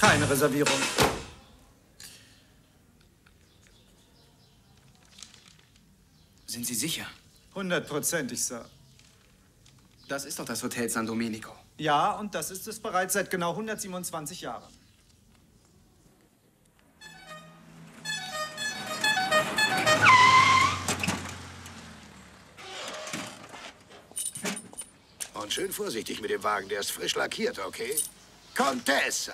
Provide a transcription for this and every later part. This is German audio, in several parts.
Keine Reservierung. Sind Sie sicher? 100%, Sir. Das ist doch das Hotel San Domenico. Ja, und das ist es bereits seit genau 127 Jahren. Und schön vorsichtig mit dem Wagen, der ist frisch lackiert, okay? Contessa!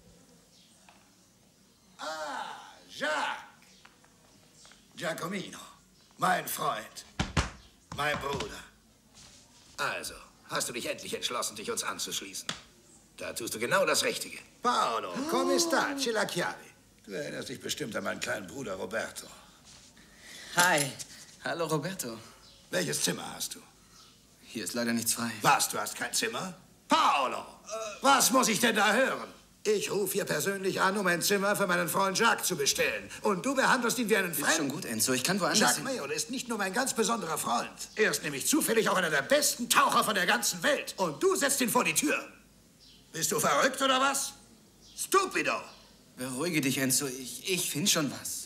Ah, Jacques! Giacomino, mein Freund, mein Bruder. Also, hast du dich endlich entschlossen, dich uns anzuschließen? Da tust du genau das Richtige. Paolo, come sta? Ce la chiave. Du erinnerst dich bestimmt an meinen kleinen Bruder Roberto. Hi. Hallo, Roberto. Welches Zimmer hast du? Hier ist leider nichts frei. Was, du hast kein Zimmer? Paolo, was muss ich denn da hören? Ich rufe hier persönlich an, um ein Zimmer für meinen Freund Jacques zu bestellen. Und du behandelst ihn wie einen Fremden. Ist schon gut, Enzo. Ich kann woanders Jacques hin. Mayol ist nicht nur mein ganz besonderer Freund. Er ist nämlich zufällig auch einer der besten Taucher von der ganzen Welt. Und du setzt ihn vor die Tür. Bist du verrückt oder was? Stupido! Beruhige dich, Enzo. Ich finde schon was.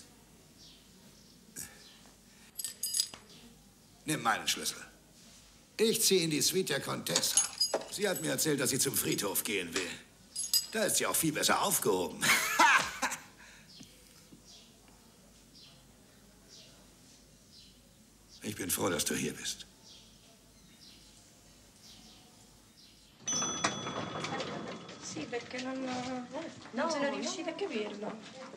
Nimm meinen Schlüssel. Ich ziehe in die Suite der Contessa. Sie hat mir erzählt, dass sie zum Friedhof gehen will. Da ist sie auch viel besser aufgehoben. Ich bin froh, dass du hier bist. Sì, perché non sono riuscita a capirlo.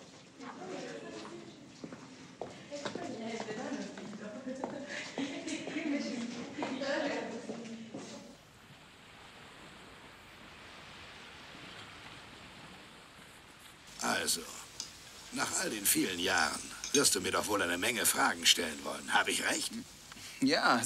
Also, nach all den vielen Jahren wirst du mir doch wohl eine Menge Fragen stellen wollen. Habe ich recht? Ja,